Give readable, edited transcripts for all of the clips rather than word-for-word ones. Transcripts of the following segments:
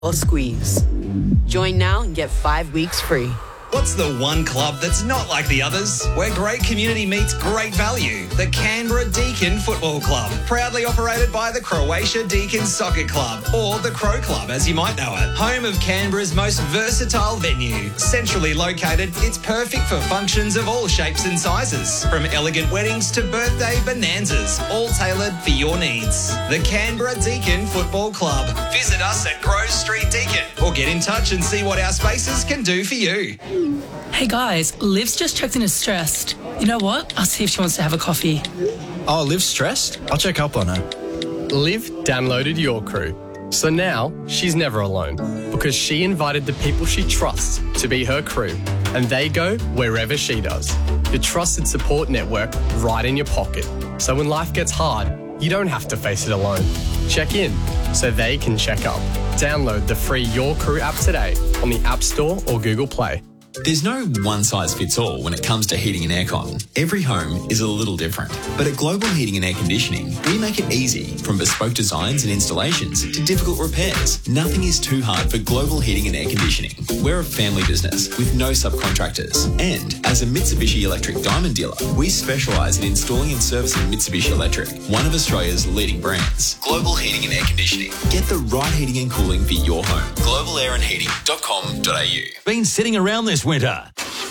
or squeeze. Join now and get 5 weeks free. What's the one club that's not like the others? Where great community meets great value. The Canberra Deakin Football Club. Proudly operated by the Croatia Deakin Soccer Club, or the Crow Club as you might know it. Home of Canberra's most versatile venue. Centrally located, it's perfect for functions of all shapes and sizes. From elegant weddings to birthday bonanzas, all tailored for your needs. The Canberra Deakin Football Club. Visit us at Grove Street, Deakin, or get in touch and see what our spaces can do for you. Hey guys, Liv's just checked in as stressed. You know what? I'll see if she wants to have a coffee. Oh, Liv's stressed? I'll check up on her. Liv downloaded Your Crew. So now she's never alone because she invited the people she trusts to be her crew, and they go wherever she does. The trusted support network right in your pocket. So when life gets hard, you don't have to face it alone. Check in so they can check up. Download the free Your Crew app today on the App Store or Google Play. There's no one-size-fits-all when it comes to heating and aircon. Every home is a little different. But at Global Heating and Air Conditioning, we make it easy, from bespoke designs and installations to difficult repairs. Nothing is too hard for Global Heating and Air Conditioning. We're a family business with no subcontractors. And as a Mitsubishi Electric Diamond dealer, we specialise in installing and servicing Mitsubishi Electric, one of Australia's leading brands. Global Heating and Air Conditioning. Get the right heating and cooling for your home. globalairandheating.com.au. Been sitting around this winter?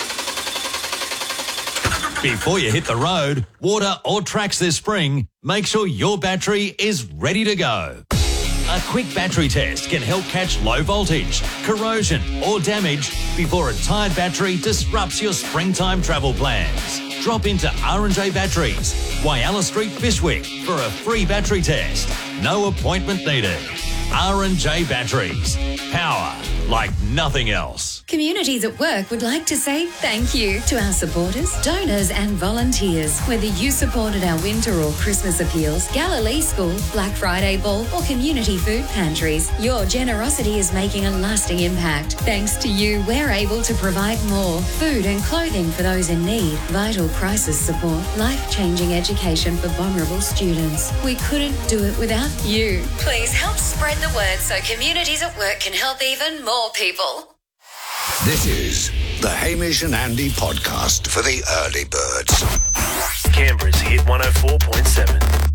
Before you hit the road, water or tracks this spring, make sure your battery is ready to go. A quick battery test can help catch low voltage, corrosion or damage before a tired battery disrupts your springtime travel plans. Drop into R&J Batteries, Whyalla Street, Bishwick for a free battery test. No appointment needed. R&J Batteries. Power like nothing else. Communities at Work would like to say thank you to our supporters, donors and volunteers. Whether you supported our winter or Christmas appeals, Galilee School, Black Friday Ball or community food pantries, your generosity is making a lasting impact. Thanks to you, we're able to provide more food and clothing for those in need, vital crisis support, life-changing education for vulnerable students. We couldn't do it without you. Please help spread the word so Communities at Work can help even more people. This is the Hamish and Andy podcast for the early birds. Canberra's Hit 104.7.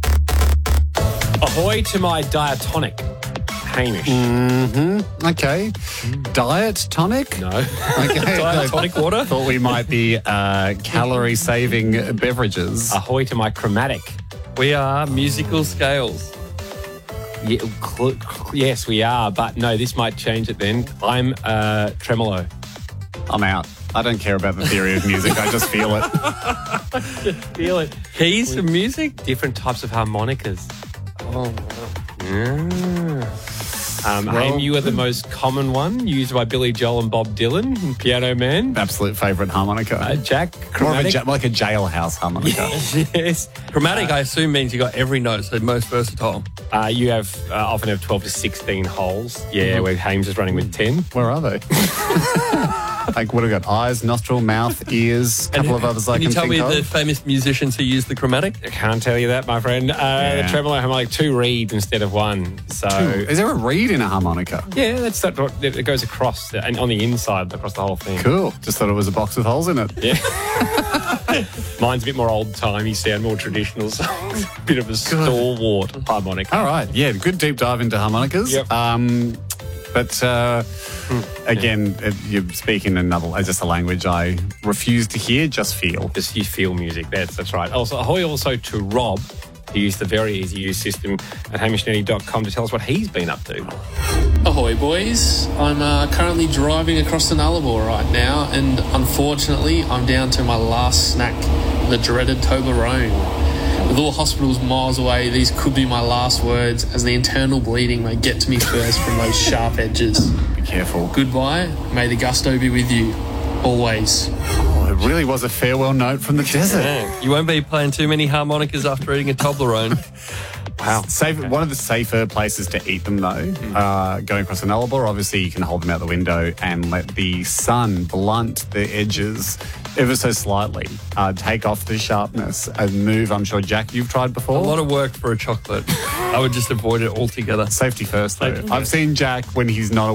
Ahoy to my diatonic, Hamish. Mm-hmm. Okay. Diet tonic? No. Okay. Diatonic water? Thought we might be calorie-saving beverages. Ahoy to my chromatic. We are musical scales. Yeah, yes, we are, but no, this might change it then. I'm tremolo. I'm out. I don't care about the theory of music. I just feel it. Feel it. Keys for music? Different types of harmonicas. Oh, Yeah. Aim, you are the most common one, used by Billy Joel and Bob Dylan, Piano Man. Absolute favourite harmonica. Jack, chromatic. More of like a jailhouse harmonica. Yes. Chromatic, I assume, means you got every note, so most versatile. You have often have 12 to 16 holes. Yeah, where Hames is running with 10. Where are they? Like, what have we got? Eyes, nostril, mouth, ears, a couple of others I can think of. Can you tell me the famous musicians who use the chromatic? I can't tell you that, my friend. The tremolo harmonic, 2 reeds instead of 1. So, is there a reed in a harmonica? Yeah, that's that. It goes across and on the inside, across the whole thing. Cool. Just thought it was a box with holes in it. Yeah. Mine's a bit more old-timey sound, more traditional songs. Bit of a stalwart harmonica. All right. Yeah, good deep dive into harmonicas. Yep. But again, you're speaking just a language I refuse to hear, just feel. Just you feel music. That's right. Also, ahoy also to Rob, who used the very easy use system at hamishnetty.com to tell us what he's been up to. Ahoy, boys. I'm currently driving across the Nullarbor right now, and unfortunately, I'm down to my last snack, the dreaded Toblerone. With all hospitals miles away, these could be my last words, as the internal bleeding may get to me first from those sharp edges. Be careful. Goodbye. May the gusto be with you. Always. Oh, it really was a farewell note from the desert. Yeah. You won't be playing too many harmonicas after eating a Toblerone. Wow. One of the safer places to eat them, though, going across the Nullarbor, obviously you can hold them out the window and let the sun blunt the edges ever so slightly, take off the sharpness and move. I'm sure, Jack, you've tried before. A lot of work for a chocolate. I would just avoid it altogether. Safety first, though. I've seen Jack when he's not